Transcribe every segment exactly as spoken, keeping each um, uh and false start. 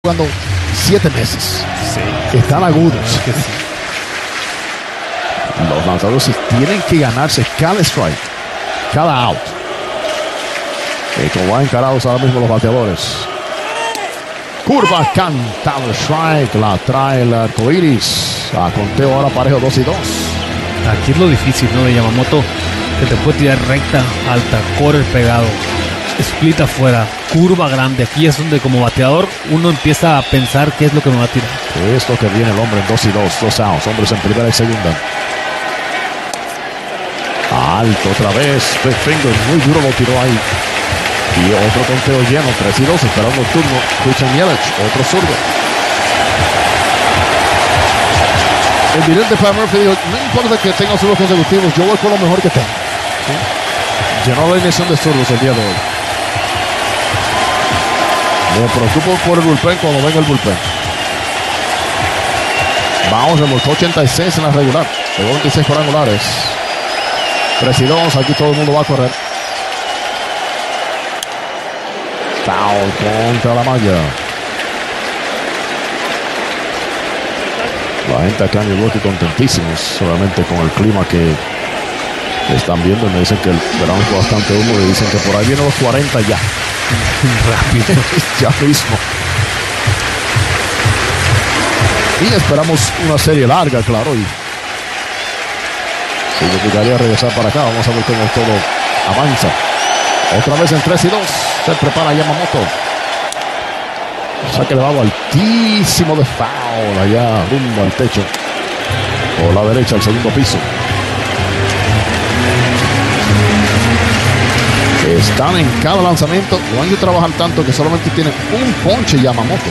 jugando siete meses. Sí. Están agudos. Los lanzadores tienen que ganarse cada strike, cada out. Y como van encarados ahora mismo los bateadores. Curva cantada, strike, la trae el arcoiris. A conteo ahora parejo dos y dos. Aquí es lo difícil, ¿no? De Yamamoto, que te puede tirar recta, alta, correr pegado, split afuera, curva grande. Aquí es donde como bateador uno empieza a pensar qué es lo que me va a tirar. Esto que viene el hombre en dos y dos, dos outs, hombres en primera y segunda. Alto otra vez, Big Finger, muy duro lo tiró ahí. Y otro conteo lleno, tres y dos, esperando el turno. Christian Yelich, otro zurdo. El vidente para Murphy dijo, no importa que tenga zurdos consecutivos, yo voy con lo mejor que tengo. ¿Sí? Llenó la alineación de zurdos el día de hoy. Me preocupo por el bullpen cuando venga el bullpen. Vamos, remolcó ochenta y seis en la regular. Pegó veintiséis cuadrangulares. tres y dos, aquí todo el mundo va a correr. Foul contra la malla. La gente acá en Milwaukee contentísimos, solamente con el clima que están viendo. Me dicen que el verano es bastante húmedo y dicen que por ahí vienen los cuarenta ya. Rápido. Ya mismo. Y esperamos una serie larga, claro. Y significaría regresar para acá. Vamos a ver cómo todo avanza. Otra vez en tres y dos. Se prepara Yamamoto. Saque de lado altísimo de foul. Allá rumbo al techo. Por la derecha, al segundo piso. Están en cada lanzamiento. No hay que trabajar tanto que solamente tienen un ponche Yamamoto.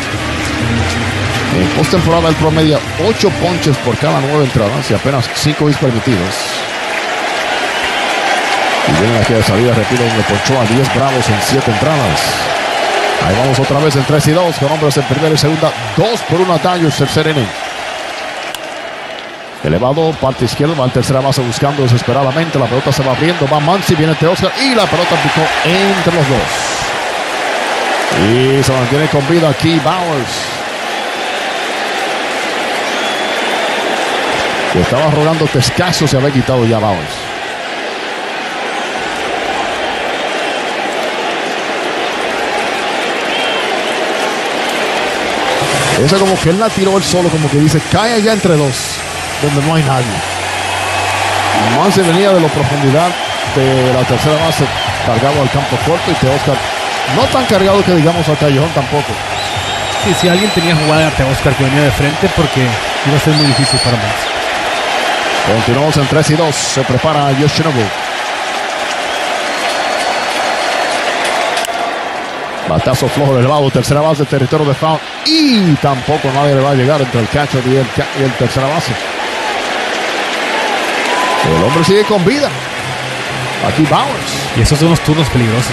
En postemporada el promedio ocho ponches por cada nueve entradas y apenas cinco hits permitidos. Y vienen aquí de salida, repito, donde ponchó a diez bravos en siete entradas. Ahí vamos otra vez en tres y dos, con hombres en primera y segunda. dos por uno a Dodgers, tercer inning. Elevado, parte izquierda, va al tercera base buscando desesperadamente. La pelota se va abriendo, va Muncy, viene Teoscar y la pelota picó entre los dos. Y se mantiene con vida aquí Bauers. Que estaba rogando Tescaso, se había quitado ya Bauers. Eso como que él la tiró él solo, como que dice, cae allá entre dos, donde no hay nadie. Muncy venía de la profundidad de la tercera base, cargado al campo corto, y Teoscar no tan cargado que digamos al callejón tampoco. Sí, si alguien tenía jugada a Teoscar que venía de frente, porque iba a ser muy difícil para Muncy. Continuamos en tres y dos, se prepara Yoshinobu. Batazo flojo del lado, tercera base del territorio de foul. Y tampoco nadie le va a llegar entre el catcher y el, y el tercera base. El hombre sigue con vida. Aquí Bauers. Y esos son los turnos peligrosos,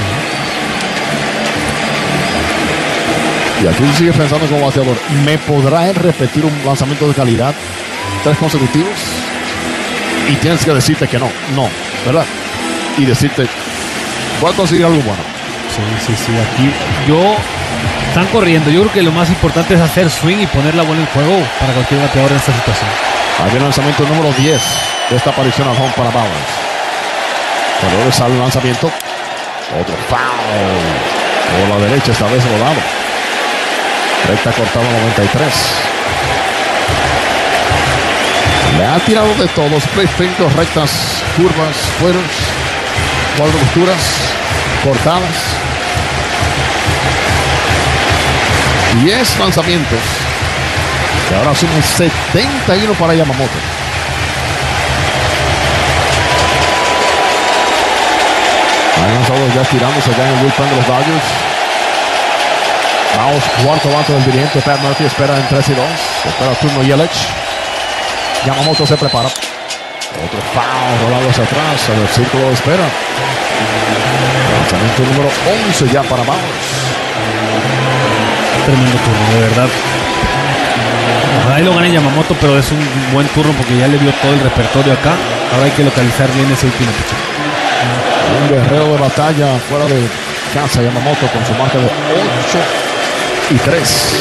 ¿no? Y aquí sigue pensando como bateador. ¿Me podrá él repetir un lanzamiento de calidad? Tres consecutivos. Y tienes que decirte que no. No, ¿verdad? Y decirte, voy a conseguir algo bueno. Sí, sí, sí. Aquí yo... Están corriendo. Yo creo que lo más importante es hacer swing y poner la bola en juego para cualquier bateador en esta situación. Aquí el lanzamiento número diez de esta aparición al home para Bauers. Cuando sale el lanzamiento. Otro foul. Por la derecha, esta vez rodado. Recta cortada noventa y tres. Le ha tirado de todo. Split finger, rectas, curvas, fueros, cuadrúpedas, cortadas. diez lanzamientos. Y ahora suman setenta y uno para Yamamoto. Hay lanzadores ya tirándose allá en el bullpen de los Dodgers. Vamos, cuarto bate del dirigente Pat Murphy, espera en tres y dos. Espera el turno Yelich. Yamamoto se prepara. Otro foul rolado hacia atrás en el círculo de espera. Lanzamiento número once ya para Bauers. Tremendo turno, de verdad. Ojalá y lo gane Yamamoto, pero es un buen turno porque ya le dio todo el repertorio acá. Ahora hay que localizar bien ese último pitch. Un guerrero de batalla fuera de casa Yamamoto con su marca de ocho y tres.